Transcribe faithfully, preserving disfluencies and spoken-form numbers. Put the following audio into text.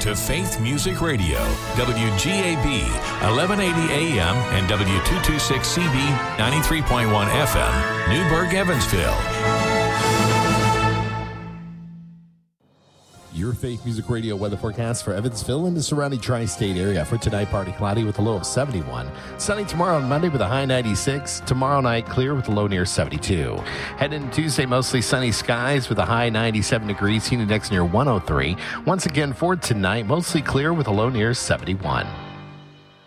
to Faith Music Radio, W G A B, eleven eighty A M and W two twenty-six C B, ninety-three point one F M, Newburgh, Evansville. Your Faith Music Radio weather forecast for Evansville and the surrounding tri-state area. For tonight, partly cloudy with a low of seventy-one. Sunny tomorrow and Monday with a high ninety-six. Tomorrow night, clear with a low near seventy-two. Heading into Tuesday, mostly sunny skies with a high ninety-seven degrees. Heat index near one oh three. Once again, for tonight, mostly clear with a low near seventy-one.